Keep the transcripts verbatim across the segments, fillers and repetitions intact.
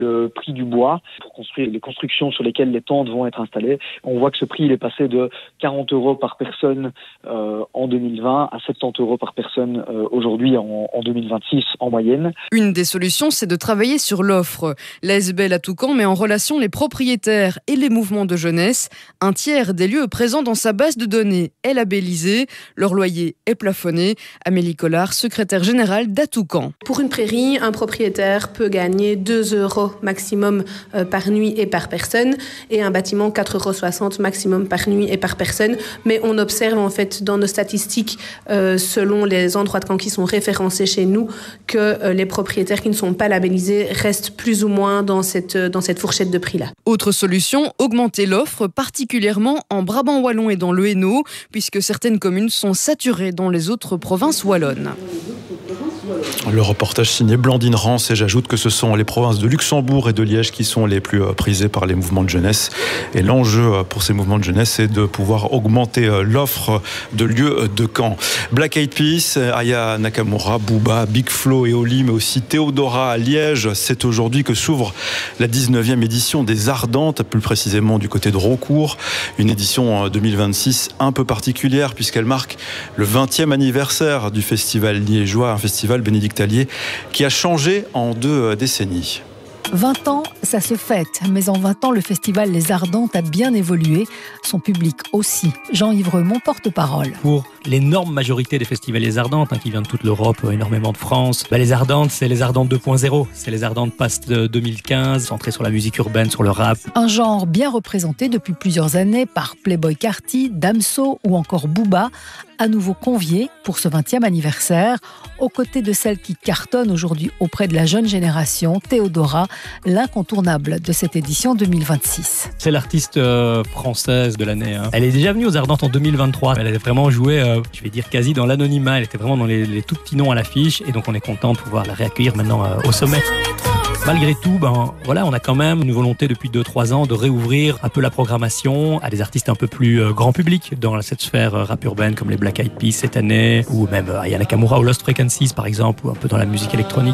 le prix du bois pour construire les constructions sur lesquelles les tentes vont être installées. On voit que ce prix il est passé de quarante euros par personne euh, en deux mille vingt à soixante-dix euros par personne euh, aujourd'hui en, en deux mille vingt-six en moyenne. Une des solutions, c'est de travailler sur l'offre. L'A S B L à Toucan met en relation les propriétaires et les mouvements de jeunesse. Un tiers des lieux présents dans sa base de données est labellisé. Leur loyer est plafonné. Amélie Collard, secrétaire générale d'A Toucan. Pour une prairie, un propriétaire peut gagner deux euros maximum par nuit et par personne et un bâtiment quatre euros soixante maximum par nuit et par personne. Mais on observe en fait dans nos statistiques, euh, selon les endroits de camp qui sont référencés chez nous, que euh, les propriétaires qui ne sont pas labellisés restent plus ou moins dans cette, dans cette fourchette de prix-là. Autre solution, augmenter l'offre, particulièrement en Brabant wallon et dans le Hainaut, puisque certaines communes sont saturées dans les autres provinces wallonnes. Le reportage signé Blandine Rance, et j'ajoute que ce sont les provinces de Luxembourg et de Liège qui sont les plus prisées par les mouvements de jeunesse. Et l'enjeu pour ces mouvements de jeunesse, c'est de pouvoir augmenter l'offre de lieux de camp. Black Eyed Peas, Aya Nakamura, Booba, Big Flo et Oli, mais aussi Théodora à Liège. C'est aujourd'hui que s'ouvre la dix-neuvième édition des Ardentes, plus précisément du côté de Raucourt. Une édition deux mille vingt-six un peu particulière puisqu'elle marque le vingtième anniversaire du festival liégeois, un festival bénédictalier qui a changé en deux décennies. vingt ans, ça se fête, mais en vingt ans, le festival Les Ardentes a bien évolué, son public aussi. Jean-Yves Remond, porte-parole. Pour l'énorme majorité des festivals Les Ardentes, hein, qui vient de toute l'Europe, énormément de France, bah, Les Ardentes, c'est Les Ardentes deux point zéro. C'est Les Ardentes Past de deux mille quinze, centrées sur la musique urbaine, sur le rap. Un genre bien représenté depuis plusieurs années par Playboi Carti, Damso ou encore Booba, à nouveau convié pour ce vingtième anniversaire, aux côtés de celle qui cartonne aujourd'hui auprès de la jeune génération, Théodora, l'incontournable de cette édition deux mille vingt-six. C'est l'artiste euh, française de l'année. Hein. Elle est déjà venue aux Ardentes en deux mille vingt-trois. Elle a vraiment joué, euh, je vais dire, quasi dans l'anonymat. Elle était vraiment dans les, les tout petits noms à l'affiche. Et donc, on est content de pouvoir la réaccueillir maintenant euh, au sommet. Malgré tout, ben, voilà, on a quand même une volonté depuis deux trois ans de réouvrir un peu la programmation à des artistes un peu plus euh, grand public dans cette sphère euh, rap urbaine comme les Black Eyed Peas cette année, ou même euh, Aya Nakamura ou Lost Frequencies par exemple, ou un peu dans la musique électronique.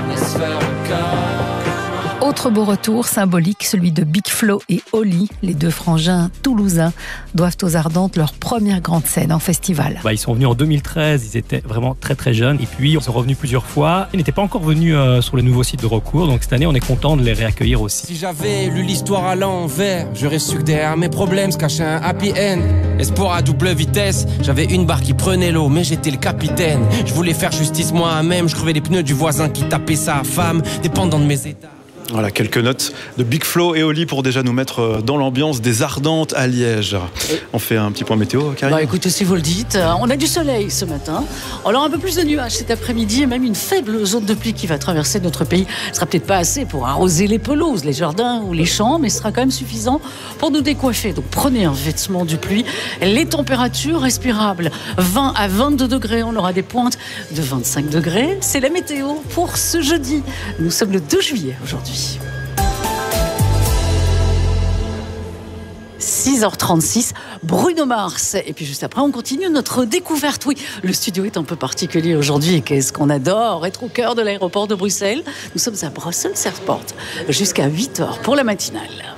Autre beau retour symbolique, celui de Big Flo et Oli, les deux frangins toulousains, doivent aux Ardentes leur première grande scène en festival. Bah, ils sont venus en deux mille treize, ils étaient vraiment très très jeunes, et puis ils sont revenus plusieurs fois. Ils n'étaient pas encore venus euh, sur le nouveau site de Raucourt, donc cette année on est content de les réaccueillir aussi. Si j'avais lu l'histoire à l'envers, j'aurais su que derrière mes problèmes se cachait un happy end. Espoir à double vitesse, j'avais une barre qui prenait l'eau, mais j'étais le capitaine. Je voulais faire justice moi-même, je crevais les pneus du voisin qui tapait sa femme, dépendant de mes états. Voilà, quelques notes de Big Flo et Oli pour déjà nous mettre dans l'ambiance des Ardentes à Liège. On fait un petit point météo, Karine ? Bah écoutez, si vous le dites, on a du soleil ce matin. On aura un peu plus de nuages cet après-midi et même une faible zone de pluie qui va traverser notre pays. Ce sera peut-être pas assez pour arroser les pelouses, les jardins ou les champs, mais ce sera quand même suffisant pour nous décoiffer. Donc prenez un vêtement du pluie. Les températures respirables, vingt à vingt-deux degrés. On aura des pointes de vingt-cinq degrés. C'est la météo pour ce jeudi. Nous sommes le deux juillet aujourd'hui. six heures trente-six, Bruno Mars. Et puis juste après, on continue notre découverte. Oui, le studio est un peu particulier aujourd'hui. Et qu'est-ce qu'on adore être au cœur de l'aéroport de Bruxelles. Nous sommes à Brussels Airport jusqu'à huit heures pour la matinale.